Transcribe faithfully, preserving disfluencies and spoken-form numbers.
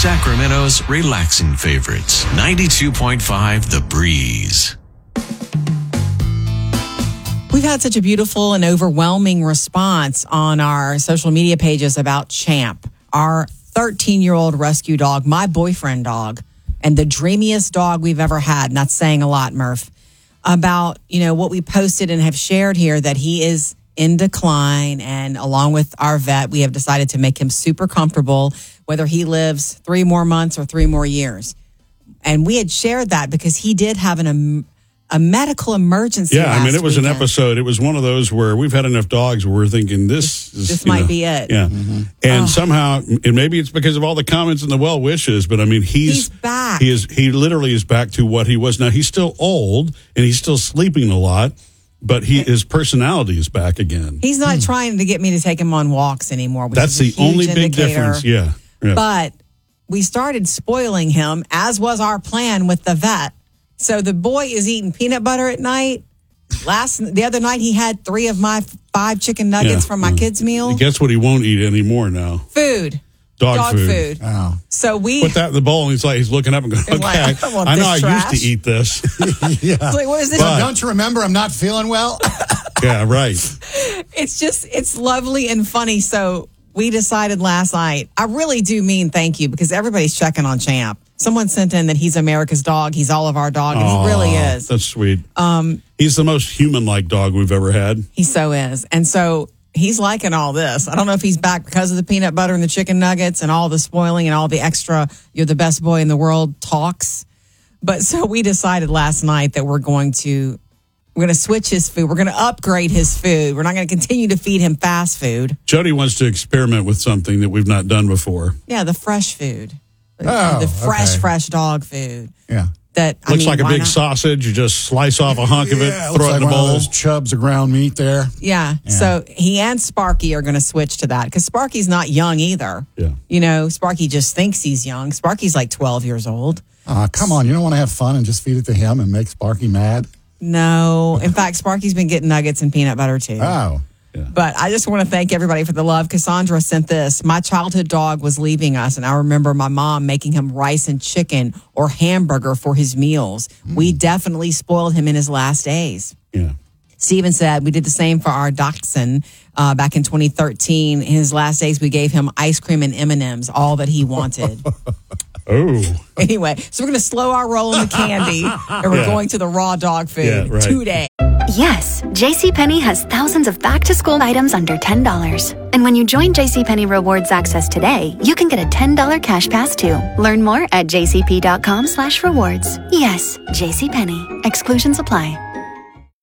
Sacramento's relaxing favorites. ninety-two point five The Breeze. We've had such a beautiful and overwhelming response on our social media pages about Champ, our thirteen-year-old rescue dog, my boyfriend dog, and the dreamiest dog we've ever had. And that's saying a lot, Murph, about, you know, what we posted and have shared here, that he is in decline. And along with our vet, we have decided to make him super comfortable, whether he lives three more months or three more years. And we had shared that because he did have an um, a medical emergency. Yeah, I mean, it was weekend. an episode. It was one of those where we've had enough dogs where we're thinking this is, This you might know, be it. Yeah. Mm-hmm. And oh. somehow, and maybe it's because of all the comments and the well wishes, but I mean, he's, he's back. He is, he literally is back to what he was. Now, he's still old and he's still sleeping a lot, but he his personality is back again. He's not hmm. trying to get me to take him on walks anymore. Which That's is the a huge only big indicator. difference. Yeah. yeah. But we started spoiling him, as was our plan with the vet. So the boy is eating peanut butter at night. Last the other night, he had three of my five chicken nuggets yeah. from my kids' meal. Guess what he won't eat anymore now? Food. Dog, Dog food. food. Oh. So we put that in the bowl, and he's like, he's looking up and going, okay, like, I, want I know this I trash. used to eat this. yeah. It's like, what is this? But, don't you remember I'm not feeling well? yeah, right. It's just, it's lovely and funny. So we decided last night, I really do mean thank you, because everybody's checking on Champ. Someone sent in that he's America's dog. He's all of our dog, and Aww, he really is. That's sweet. Um, he's the most human-like dog we've ever had. He so is. And so he's liking all this. I don't know if he's back because of the peanut butter and the chicken nuggets and all the spoiling and all the extra, you're the best boy in the world talks. But so we decided last night that we're going to, we're going to switch his food. We're going to upgrade his food. We're not going to continue to feed him fast food. Jody wants to experiment with something that we've not done before. Yeah, the fresh food. Oh, the fresh, okay. fresh dog food. Yeah. That I Looks mean, like a why big not? sausage. You just slice off a hunk of it, yeah, throw it like in the one bowl. of those chubs of ground meat there. Yeah. Yeah. So he and Sparky are going to switch to that, because Sparky's not young either. Yeah. You know, Sparky just thinks he's young. Sparky's like twelve years old. Uh, come on, you don't want to have fun and just feed it to him and make Sparky mad? No. In fact, Sparky's been getting nuggets and peanut butter too. Oh. Yeah. But I just want to thank everybody for the love. Cassandra sent this. My childhood dog was leaving us, and I remember my mom making him rice and chicken or hamburger for his meals. Mm. We definitely spoiled him in his last days. Yeah. Steven said we did the same for our dachshund uh, back in twenty thirteen. In his last days, we gave him ice cream and M and M's, all that he wanted. Oh. Anyway, so we're going to slow our roll in the candy, and we're Yeah. going to the raw dog food Yeah, right. today. Yes, JCPenney has thousands of back-to-school items under ten dollars. And when you join JCPenney Rewards Access today, you can get a ten dollars cash pass too. Learn more at jcp.com slash rewards. Yes, JCPenney. Exclusions apply.